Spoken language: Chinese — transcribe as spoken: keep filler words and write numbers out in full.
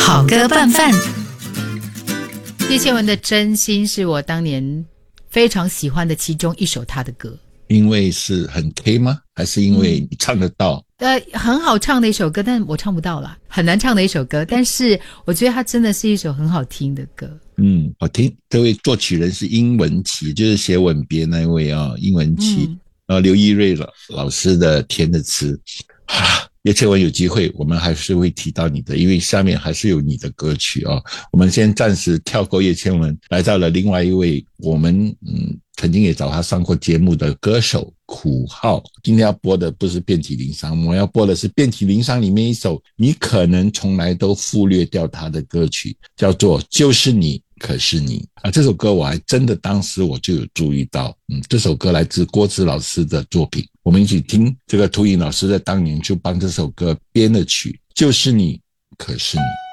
好歌拌饭。叶倩文的真心是我当年非常喜欢的其中一首她的歌。 因为是很 K 吗？还是因为你唱得到？ 呃，很好唱的一首歌，但我唱不到啦，很难唱的一首歌，但是我觉得它真的是一首很好听的歌。 嗯，好听。这位作曲人是殷文琪，就是写《吻别》那位啊、哦，殷文琪。嗯、然后刘一瑞老老师的填的词。啊，叶倩文有机会我们还是会提到你的，因为下面还是有你的歌曲哦。我们先暂时跳过叶倩文，来到了另外一位我们嗯曾经也找他上过节目的歌手苦浩。今天要播的不是遍体鳞伤，我们要播的是遍体鳞伤里面一首你可能从来都忽略掉他的歌曲，叫做就是你可是你啊。这首歌我还真的当时我就有注意到，嗯，这首歌来自郭子老师的作品，我们一起听。这个涂颖老师在当年就帮这首歌编了曲，就是你可是你。